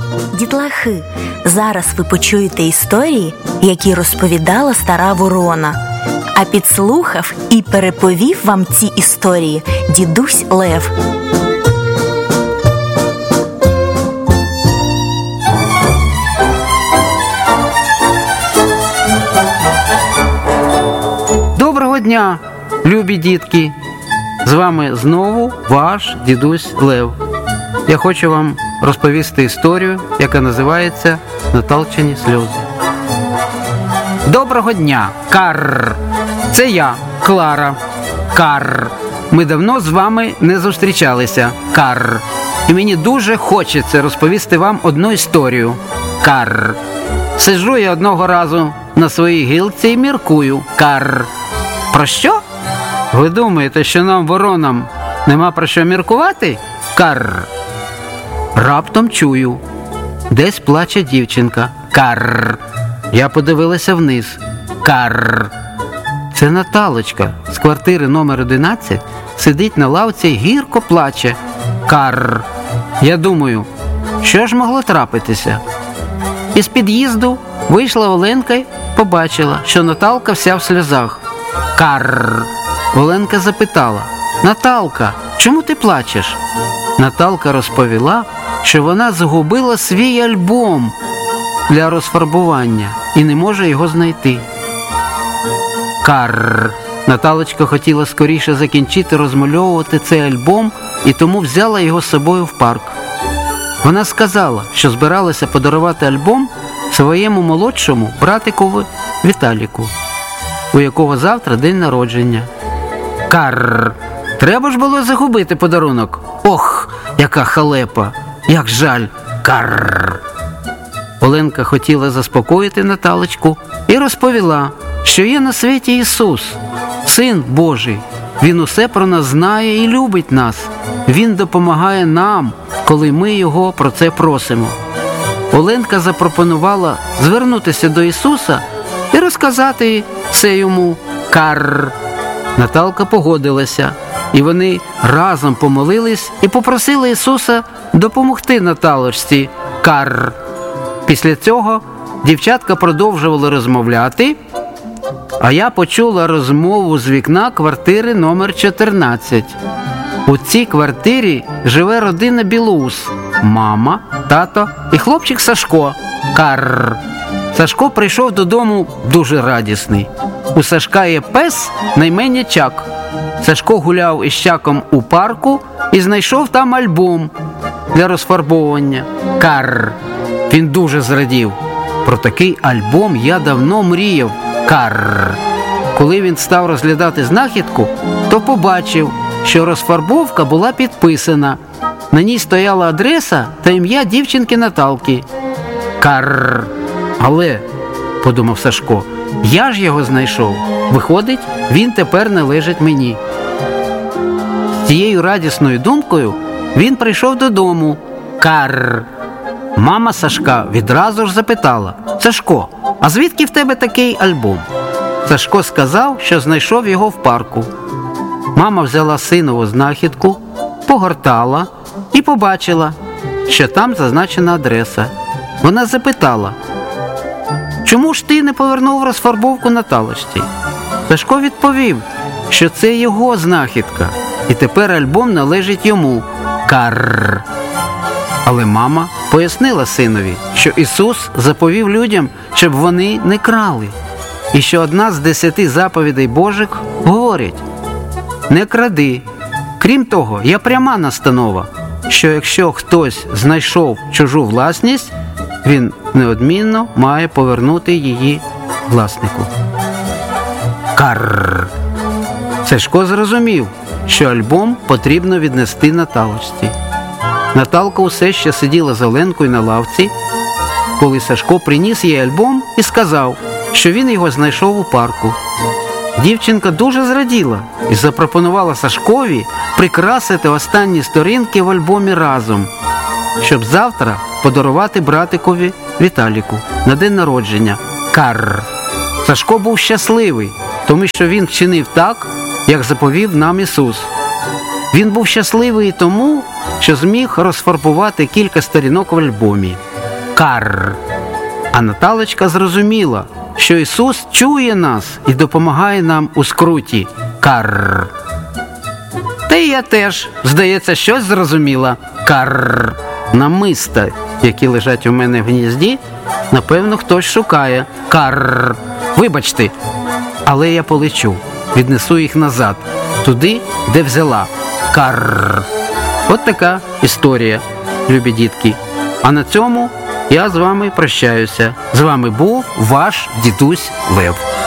Дітлахи, зараз ви почуєте історії, які розповідала стара ворона. А підслухав і переповів вам ці історії дідусь Лев. Доброго дня, любі дітки! З вами знову ваш дідусь Лев. Я хочу вам розповісти історію, яка називається «Наталчені сльози». Доброго дня, Карр! Це я, Клара. Карр. Ми давно з вами не зустрічалися, Карр. І мені дуже хочеться розповісти вам одну історію, Карр. Сиджу я одного разу на своїй гілці і міркую, Карр. Про що? Ви думаєте, що нам, воронам, нема про що міркувати? Карр. Раптом чую. Десь плаче дівчинка. Карр. Я подивилася вниз. Карр. Це Наталочка з квартири номер 11 сидить на лавці і гірко плаче. Карр. Я думаю, що ж могло трапитися? Із під'їзду вийшла Оленка і побачила, що Наталка вся в сльозах. Карр. Оленка запитала: Наталка, чому ти плачеш? Наталка розповіла, що вона загубила свій альбом для розфарбування і не може його знайти. Карр. Наталочка хотіла скоріше закінчити розмальовувати цей альбом і тому взяла його з собою в парк. Вона сказала, що збиралася подарувати альбом своєму молодшому братикові Віталіку, у якого завтра день народження. Карр. Треба ж було загубити подарунок. Ох, яка халепа, як жаль. Карр. Оленка хотіла заспокоїти Наталочку і розповіла, що є на світі Ісус, Син Божий. Він усе про нас знає і любить нас. Він допомагає нам, коли ми Його про це просимо. Оленка запропонувала звернутися до Ісуса і розказати все йому. Карр. Наталка погодилася, і вони разом помолились і попросили Ісуса допомогти Наталочці. Карр. Після цього дівчатка продовжували розмовляти, а я почула розмову з вікна квартири номер 14. У цій квартирі живе родина Білоус. Мама, тато і хлопчик Сашко. Карр. Сашко прийшов додому дуже радісний. У Сашка є пес на ім'я Чак. Сашко гуляв із Чаком у парку і знайшов там альбом для розфарбовування. Карр. Він дуже зрадів. Про такий альбом я давно мріяв. Карр. Коли він став розглядати знахідку, то побачив, що розфарбовка була підписана. На ній стояла адреса та ім'я дівчинки Наталки. Карр. Але, подумав Сашко, я ж його знайшов. Виходить, він тепер належить мені. З цією радісною думкою він прийшов додому. Карр. Мама Сашка відразу ж запитала: Сашко, а звідки в тебе такий альбом? Сашко сказав, що знайшов його в парку. Мама взяла синову знахідку, погортала і побачила, що там зазначена адреса. Вона запитала: чому ж ти не повернув розфарбовку Наталочці? Сашко відповів, що це його знахідка, і тепер альбом належить йому. Карр. Але мама пояснила синові, що Ісус заповів людям, щоб вони не крали. І що одна з 10 заповідей Божих говорить: не кради. Крім того, є пряма настанова, що якщо хтось знайшов чужу власність, він неодмінно має повернути її власнику. Карр. Сашко зрозумів, що альбом потрібно віднести Наталочці. Наталка усе ще сиділа з Оленкою на лавці, коли Сашко приніс їй альбом і сказав, що він його знайшов у парку. Дівчинка дуже зраділа і запропонувала Сашкові прикрасити останні сторінки в альбомі разом, щоб завтра подарувати братикові Віталіку на день народження. Карр. Сашко був щасливий, тому що він вчинив так, як заповів нам Ісус. Він був щасливий і тому, що зміг розфарбувати кілька сторінок в альбомі. карр. А Наталочка зрозуміла, що Ісус чує нас і допомагає нам у скруті. Карр. Та й я теж, здається, щось зрозуміла. Карр. Намиста, які лежать у мене в гнізді, напевно, хтось шукає. Карр. Вибачте, але я полечу. Віднесу їх назад. Туди, де взяла. Карр. От така історія, любі дітки. А на цьому я з вами прощаюся. З вами був ваш дідусь Лев.